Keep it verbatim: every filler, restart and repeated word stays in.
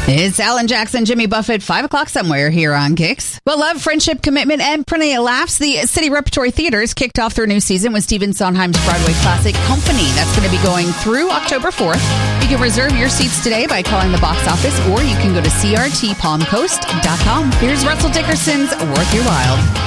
It's Alan Jackson, Jimmy Buffett, five o'clock somewhere here on Kicks. Well, love, friendship, commitment, and plenty of laughs. The City Repertory Theaters kicked off their new season with Stephen Sondheim's Broadway classic Company. That's going to be going through October fourth. You can reserve your seats today by calling the box office, or you can go to c r t palm coast dot com. Here's Russell Dickerson's Worth Your While.